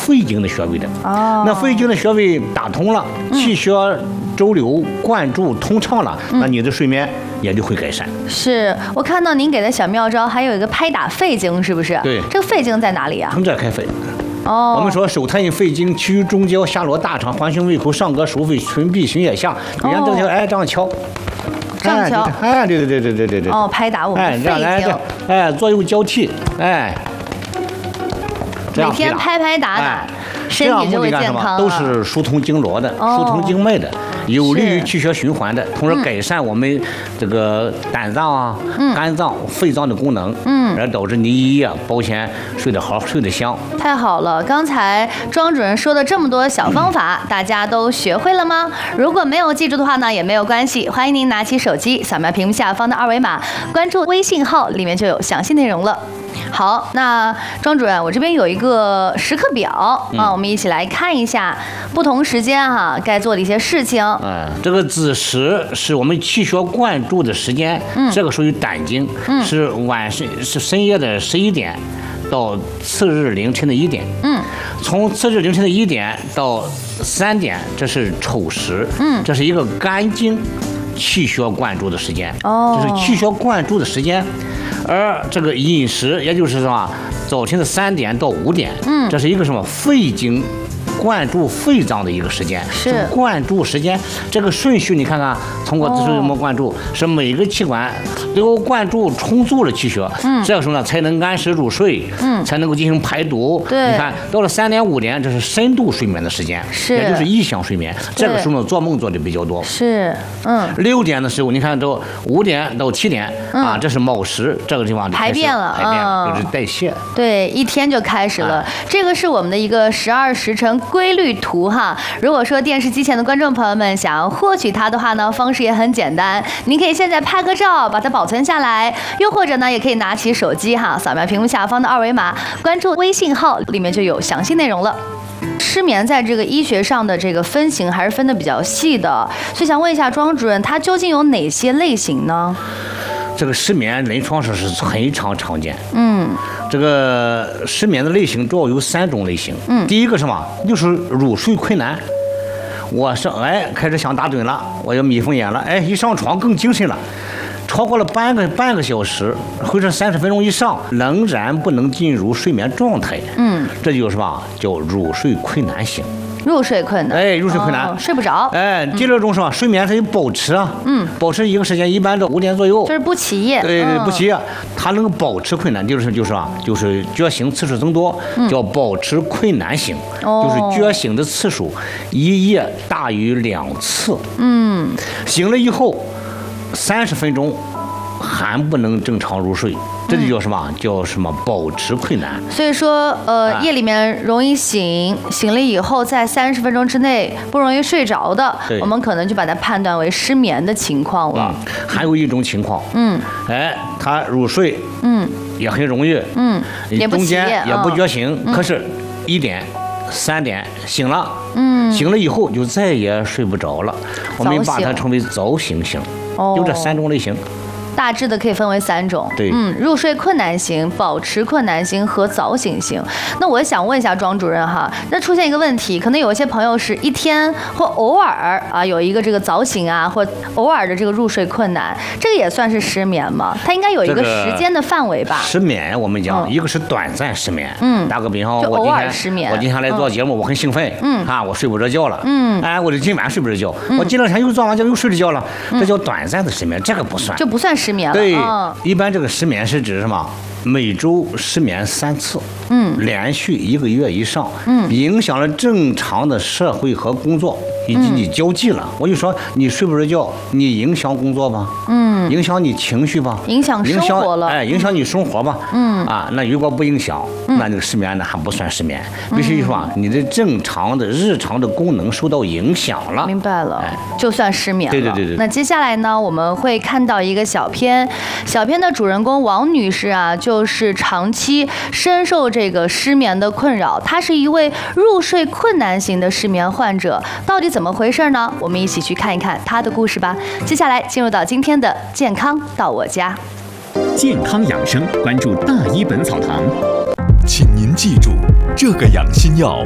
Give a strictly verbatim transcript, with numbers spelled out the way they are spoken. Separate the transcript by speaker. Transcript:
Speaker 1: 肺经的穴位的。
Speaker 2: 哦，
Speaker 1: 那肺经的穴位打通了，气血周流灌注通畅了，那你的睡眠也就会改善。
Speaker 2: 是我看到您给的小妙招，还有一个拍打肺经，是不是？
Speaker 1: 对，
Speaker 2: 这个肺经在哪里啊？
Speaker 1: 从这儿开肺。
Speaker 2: 哦，
Speaker 1: 我们说手太阴肺经，其于中焦，下络大肠，环胸胃口，上膈收肺，唇闭行腋下。你看这条，哎，这样敲。
Speaker 2: 这样敲。
Speaker 1: 哎，对对对对对对对。
Speaker 2: 哦，拍打我们的肺经。
Speaker 1: 哎，左右交替，哎。
Speaker 2: 每天拍拍打打。身体就会健康，
Speaker 1: 都是疏通经络的，疏通经脉的，有利于气血循环的，同时改善我们这个胆脏啊、肝脏、肺脏的功能，嗯，而导致你一夜保险睡得好，睡得香。
Speaker 2: 太好了，刚才庄主任说的这么多小方法，大家都学会了吗？如果没有记住的话呢，也没有关系，欢迎您拿起手机，扫描屏幕下方的二维码，关注微信号，里面就有详细内容了。好，那庄主任，我这边有一个时刻表啊，嗯、我们一起来看一下不同时间哈、啊、该做的一些事情。
Speaker 1: 嗯，这个子时是我们气血灌注的时间，嗯，这个属于胆经，嗯，是晚深是深夜的十一点到次日凌晨的一点，嗯，从次日凌晨的一点到三点，这是丑时，嗯，这是一个肝经气血灌注的时间，哦，这是气血灌注的时间。而这个饮食，也就是什么，早晨的三点到五点，嗯，这是一个什么肺经灌注肺脏的一个时间，
Speaker 2: 是
Speaker 1: 灌注时间。这个顺序你看看，通过子时怎么灌注，是每个器官都灌注充足了气血，嗯，这个时候呢才能按时入睡，嗯，才能够进行排毒。
Speaker 2: 对，
Speaker 1: 你看到了三点五点，这是深度睡眠的时间，
Speaker 2: 是，
Speaker 1: 也就是异乡睡眠。这个时候呢做梦做的比较多，
Speaker 2: 是，嗯，
Speaker 1: 六点的时候，你看到五点到七点、嗯、啊，这是卯时，这个地方
Speaker 2: 排便了，
Speaker 1: 排便、
Speaker 2: 嗯、
Speaker 1: 就是代谢。
Speaker 2: 对，一天就开始了。啊、这个是我们的一个十二时辰规律图哈。如果说电视机前的观众朋友们想要获取它的话呢，方式也很简单，您可以现在拍个照，把它保存下来，又或者呢，也可以拿起手机哈，扫描屏幕下方的二维码，关注微信号，里面就有详细内容了。失眠在这个医学上的这个分型还是分的比较细的，所以想问一下庄主任，它究竟有哪些类型呢？
Speaker 1: 这个失眠临床上是非常常见。嗯，这个失眠的类型主要有三种类型。嗯，第一个什么，就是入睡困难。我上哎开始想打盹了，我要眯缝眼了，哎一上床更精神了，超过了半个半个小时或者三十分钟以上，仍然不能进入睡眠状态。嗯，这就是什么叫入睡困难型。
Speaker 2: 入睡困难，
Speaker 1: 哎，入睡困难，
Speaker 2: 哦、睡不着。
Speaker 1: 哎，第二种是吧？睡眠它有保持啊，嗯，保持一个时间一般到五点左右，
Speaker 2: 就是不起夜。
Speaker 1: 对对，不起夜，它能够保持困难，就是就是啊，就是觉醒次数增多，嗯、叫保持困难型，哦、就是觉醒的次数一夜大于两次。嗯，醒了以后三十分钟还不能正常入睡。这就叫什么？叫什么？保持困难。
Speaker 2: 所以说，呃，啊、夜里面容易醒，醒了以后在三十分钟之内不容易睡着的，我们可能就把它判断为失眠的情况了。
Speaker 1: 嗯，还有一种情况，嗯，哎，他入睡，嗯，也很容易，嗯，中间也不觉醒，嗯、可是，一点、三点醒了，嗯，醒了以后就再也睡不着了。我们把它称为早醒型，哦、有这三种类型。
Speaker 2: 大致的可以分为三种，
Speaker 1: 对，
Speaker 2: 嗯，入睡困难型、保持困难型和早醒型。那我想问一下庄主任哈，那出现一个问题，可能有一些朋友是一天或偶尔啊有一个这个早醒啊，或偶尔的这个入睡困难，这个也算是失眠吗？它应该有一个时间的范围吧？
Speaker 1: 失眠我们讲，嗯、一个是短暂失眠，嗯，打个比方，
Speaker 2: 就偶尔失眠，
Speaker 1: 我今天来做节目，嗯、我很兴奋，嗯，啊，我睡不着觉了，嗯，哎，我这今晚睡不着觉，嗯、我今两天又做完觉又睡着觉了，嗯、这叫短暂的失眠，这个不算，
Speaker 2: 就不算失眠了。
Speaker 1: 对，
Speaker 2: 嗯、
Speaker 1: 一般这个失眠是指什么？每周失眠三次，嗯，连续一个月以上，嗯，影响了正常的社会和工作以及你交际了。嗯、我就说你睡不着觉，你影响工作吧，嗯，影响你情绪吧，
Speaker 2: 影响生活了，
Speaker 1: 哎，影响你生活吧，嗯，啊，那如果不影响，嗯、那这个失眠呢还不算失眠，必须说你的正常的日常的功能受到影响了，
Speaker 2: 明白了，哎，就算失眠了。
Speaker 1: 对对对对。
Speaker 2: 那接下来呢，我们会看到一个小片，小片的主人公王女士啊，就。就是长期深受这个失眠的困扰，她是一位入睡困难型的失眠患者，到底怎么回事呢？我们一起去看一看她的故事吧。接下来进入到今天的健康到我家，
Speaker 3: 健康养生，关注大医本草堂。请您记住，这个养心药